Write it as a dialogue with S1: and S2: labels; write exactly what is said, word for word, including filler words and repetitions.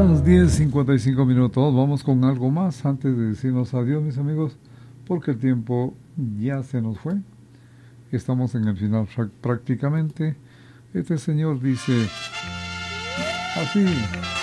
S1: Las diez cincuenta y cinco minutos, vamos con algo más antes de decirnos adiós, mis amigos, porque el tiempo ya se nos fue. Estamos en el final prácticamente. Este señor dice así.